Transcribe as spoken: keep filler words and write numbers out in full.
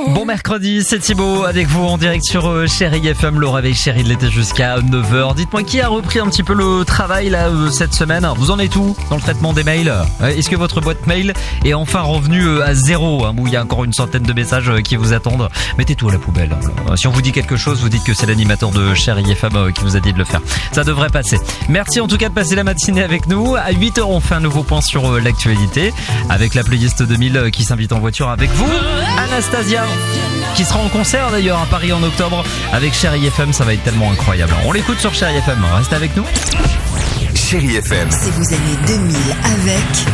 Bon mercredi, c'est Thibaut avec vous en direct sur euh, Chérie F M, le réveil Chérie de l'été jusqu'à neuf heures. Dites-moi qui a repris un petit peu le travail là euh, cette semaine. Vous en êtes où dans le traitement des mails? euh, Est-ce que votre boîte mail est enfin revenue euh, à zéro, hein, où il y a encore une centaine de messages euh, qui vous attendent? Mettez tout à la poubelle. Euh, si on vous dit quelque chose, vous dites que c'est l'animateur de Chérie F M euh, qui vous a dit de le faire. Ça devrait passer. Merci en tout cas de passer la matinée avec nous. À huit heures, on fait un nouveau point sur euh, l'actualité avec la playlist deux mille euh, qui s'invite en voiture avec vous. Anastasia qui sera en concert d'ailleurs à Paris en octobre avec Chérie F M, ça va être tellement incroyable. On l'écoute sur Chérie F M, restez avec nous. Chérie F M. Si vous aimez deux mille avec...